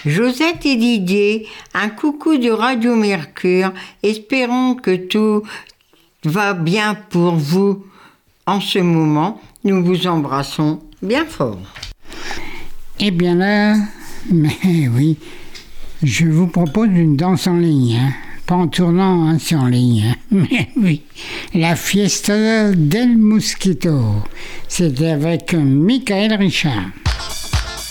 Josette et Didier, un coucou de Radio Mercure. Espérons que tout va bien pour vous en ce moment. Nous vous embrassons bien fort. Eh bien là, mais oui, je vous propose une danse en ligne, hein. Pas en tournant, hein, c'est en ligne. Hein. Mais oui, la Fiesta del Mosquito. C'était avec Michael Richard.